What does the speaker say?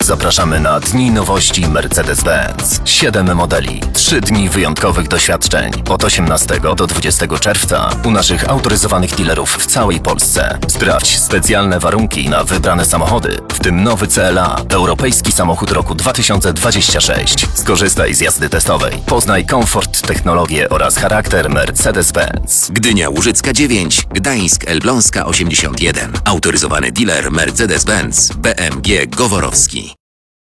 zapraszamy na Dni Nowości Mercedes-Benz. 7 modeli, 3 dni wyjątkowych doświadczeń od 18 do 20 czerwca u naszych autoryzowanych dealerów w całej Polsce. Sprawdź specjalne warunki na wybrane samochody, w tym nowy CLA, europejski samochód roku 2026. Skorzystaj z jazdy testowej. Poznaj komfort, technologię oraz charakter Mercedes-Benz. Gdynia Łużycka 9, Gdańsk Elbląska 81. Autoryzowany dealer Mercedes-Benz BMG Goworowski.